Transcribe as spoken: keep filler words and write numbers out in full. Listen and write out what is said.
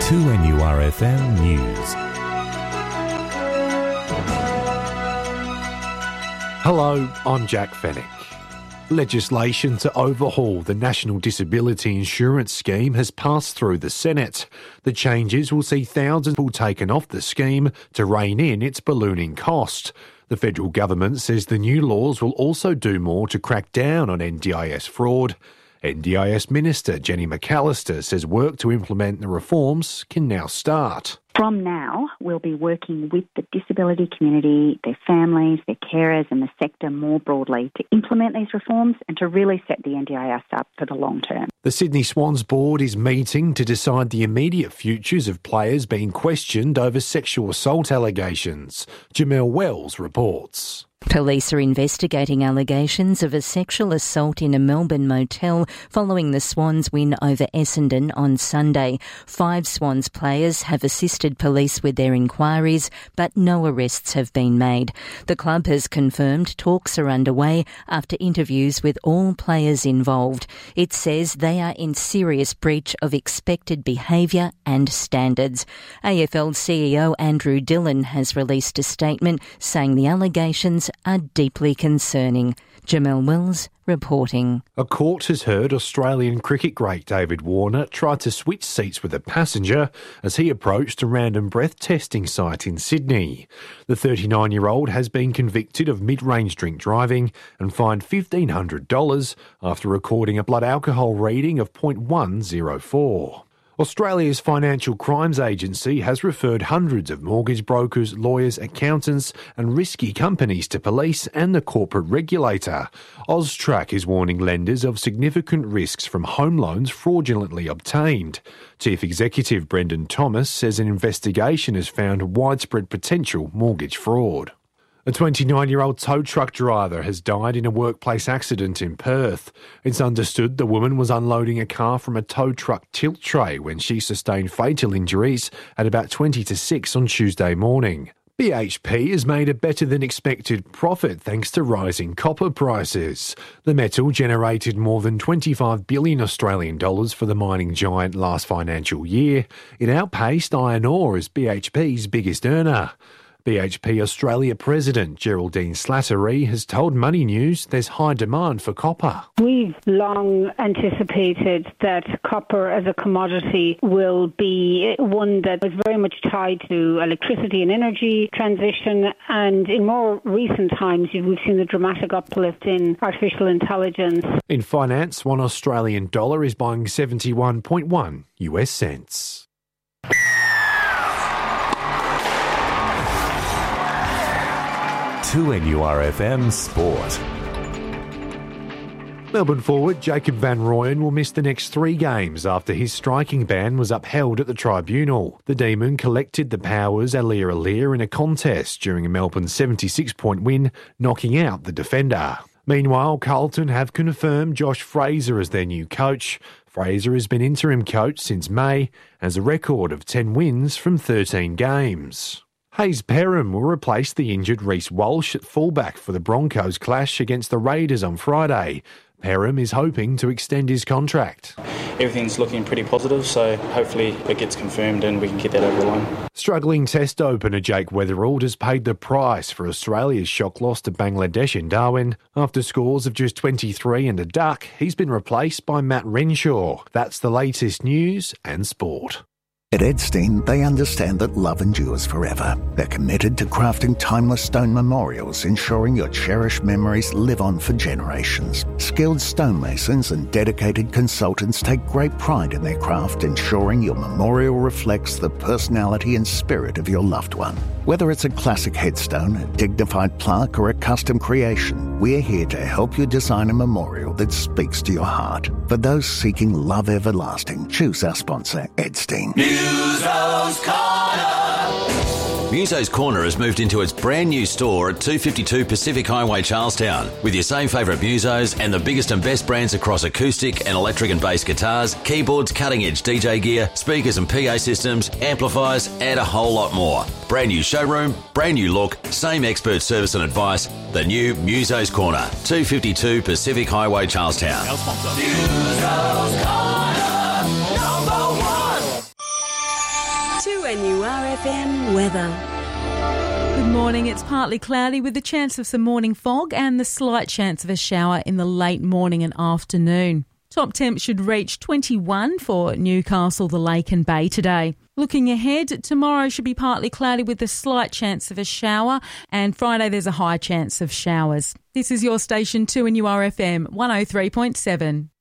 two N U R F M News. Hello, I'm Jack Fennick. Legislation to overhaul the National Disability Insurance Scheme has passed through the Senate. The changes will see thousands of people taken off the scheme to rein in its ballooning cost. The federal government says the new laws will also do more to crack down on N D I S fraud. N D I S Minister Jenny McAllister says work to implement the reforms can now start. From now, we'll be working with the disability community, their families, their carers and the sector more broadly to implement these reforms and to really set the N D I S up for the long term. The Sydney Swans board is meeting to decide the immediate futures of players being questioned over sexual assault allegations. Jamel Wells reports. Police are investigating allegations of a sexual assault in a Melbourne motel following the Swans win over Essendon on Sunday. Five Swans players have assisted police with their inquiries, but no arrests have been made. The club has confirmed talks are underway after interviews with all players involved. It says they are in serious breach of expected behaviour and standards. A F L C E O Andrew Dillon has released a statement saying the allegations are deeply concerning. Jamel Wells reporting. A court has heard Australian cricket great David Warner try to switch seats with a passenger as he approached a random breath testing site in Sydney. The thirty-nine-year-old has been convicted of mid-range drink driving and fined fifteen hundred dollars after recording a blood alcohol reading of zero point one oh four. Australia's Financial Crimes Agency has referred hundreds of mortgage brokers, lawyers, accountants and risky companies to police and the corporate regulator. AUSTRAC is warning lenders of significant risks from home loans fraudulently obtained. Chief Executive Brendan Thomas says an investigation has found widespread potential mortgage fraud. A twenty-nine-year-old tow truck driver has died in a workplace accident in Perth. It's understood the woman was unloading a car from a tow truck tilt tray when she sustained fatal injuries at about twenty to six on Tuesday morning. B H P has made a better-than-expected profit thanks to rising copper prices. The metal generated more than twenty-five billion Australian dollars for the mining giant last financial year. It outpaced iron ore as B H P's biggest earner. B H P Australia President Geraldine Slattery has told Money News there's high demand for copper. We've long anticipated that copper as a commodity will be one that is very much tied to electricity and energy transition, and in more recent times we've seen a dramatic uplift in artificial intelligence. In finance, one Australian dollar is buying seventy-one point one U S cents. two N U R F M Sport. Melbourne forward Jacob van Rooyen will miss the next three games after his striking ban was upheld at the tribunal. The Demon collected the powers Aliir Aliir in a contest during a Melbourne seventy-six point win, knocking out the defender. Meanwhile, Carlton have confirmed Josh Fraser as their new coach. Fraser has been interim coach since May, has a record of ten wins from thirteen games. Hayes Perham will replace the injured Reece Walsh at fullback for the Broncos clash against the Raiders on Friday. Perham is hoping to extend his contract. Everything's looking pretty positive, so hopefully it gets confirmed and we can get that over the line. Struggling Test opener Jake Weatherald has paid the price for Australia's shock loss to Bangladesh in Darwin. After scores of just twenty-three and a duck, he's been replaced by Matt Renshaw. That's the latest news and sport. At Edstein, they understand that love endures forever. They're committed to crafting timeless stone memorials, ensuring your cherished memories live on for generations. Skilled stonemasons and dedicated consultants take great pride in their craft, ensuring your memorial reflects the personality and spirit of your loved one. Whether it's a classic headstone, a dignified plaque, or a custom creation, we're here to help you design a memorial that speaks to your heart. For those seeking love everlasting, choose our sponsor, Edstein. Muso's Corner. Muso's Corner has moved into its brand new store at two fifty-two Pacific Highway, Charlestown, with your same favourite Musos and the biggest and best brands across acoustic and electric and bass guitars, keyboards, cutting-edge D J gear, speakers and P A systems, amplifiers, and a whole lot more. Brand new showroom, brand new look, same expert service and advice. The new Muso's Corner, two fifty-two Pacific Highway, Charlestown. Our sponsor. Muso's Corner, number one. N U R F M weather. Good morning. It's partly cloudy with the chance of some morning fog and the slight chance of a shower in the late morning and afternoon. Top temps should reach twenty-one for Newcastle, the Lake and Bay today. Looking ahead, tomorrow should be partly cloudy with a slight chance of a shower, and Friday there's a high chance of showers. This is your station two N U R F M one oh three point seven.